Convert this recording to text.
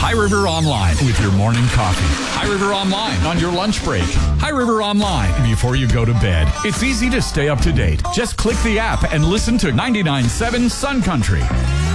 High River Online with your morning coffee. High River Online on your lunch break. High River Online before you go to bed. It's easy to stay up to date. Just click the app and listen to 99.7 Sun Country.